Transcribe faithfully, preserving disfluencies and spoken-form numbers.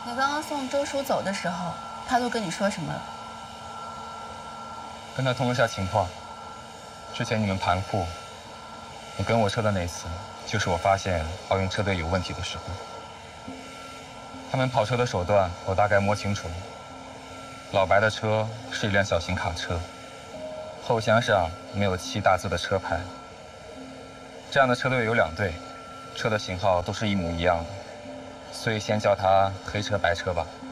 你刚刚送周叔走的时候，他都跟你说什么了？ 跟他通了下情况。之前你们盘库，你跟我车的那次，就是我发现奥运车队有问题的时候。他们跑车的手段，我大概摸清楚了。老白的车是一辆小型卡车，后箱上没有七大字的车牌。这样的车队有两队，车的型号都是一模一样的，所以先叫它黑车白车吧。